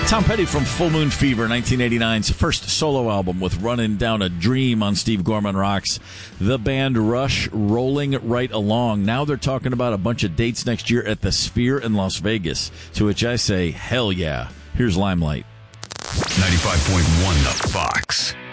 Tom Petty from Full Moon Fever, 1989's first solo album with Runnin' Down a Dream on Steve Gorman Rocks. The band Rush rolling right along. Now they're talking about a bunch of dates next year at the Sphere in Las Vegas, to which I say, hell yeah. Here's Limelight. 95.1 The Fox.